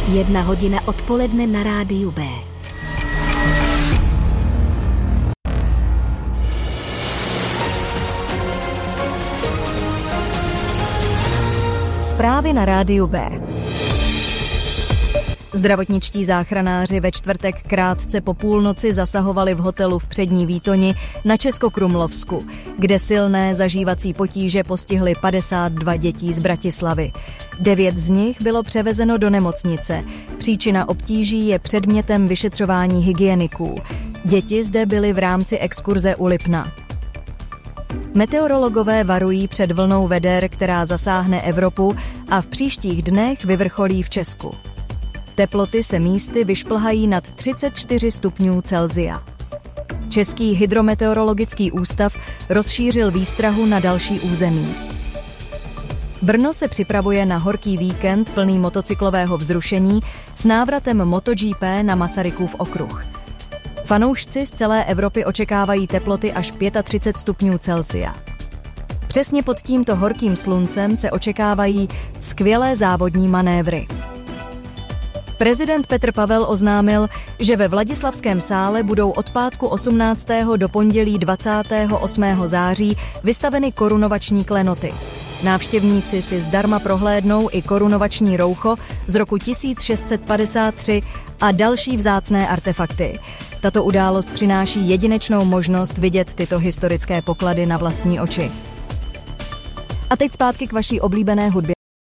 1:00 odpoledne na rádiu B. Zprávy na rádiu B. Zdravotničtí záchranáři ve čtvrtek krátce po půlnoci zasahovali v hotelu v Přední Výtoni na Českokrumlovsku, kde silné zažívací potíže postihly 52 dětí z Bratislavy. 9 z nich bylo převezeno do nemocnice. Příčina obtíží je předmětem vyšetřování hygieniků. Děti zde byly v rámci exkurze u Lipna. Meteorologové varují před vlnou veder, která zasáhne Evropu a v příštích dnech vyvrcholí v Česku. Teploty se místy vyšplhají nad 34 stupňů Celsia. Český hydrometeorologický ústav rozšířil výstrahu na další území. Brno se připravuje na horký víkend plný motocyklového vzrušení s návratem MotoGP na Masarykův okruh. Fanoušci z celé Evropy očekávají teploty až 35 stupňů Celsia. Přesně pod tímto horkým sluncem se očekávají skvělé závodní manévry. Prezident Petr Pavel oznámil, že ve Vladislavském sále budou od pátku 18. do pondělí 28. září vystaveny korunovační klenoty. Návštěvníci si zdarma prohlédnou i korunovační roucho z roku 1653 a další vzácné artefakty. Tato událost přináší jedinečnou možnost vidět tyto historické poklady na vlastní oči. A teď zpátky k vaší oblíbené hudbě.